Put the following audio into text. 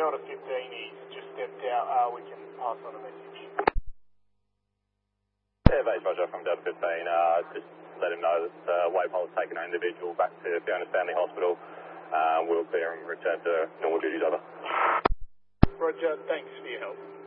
Delta 15, he's just stepped out. We can pass on a message. Yeah, base Roger from Delta 15. Just let him know that Waypole's taken an individual back to Fiona Stanley Hospital. We'll clear and return to normal duties, over. Roger, thanks for your help.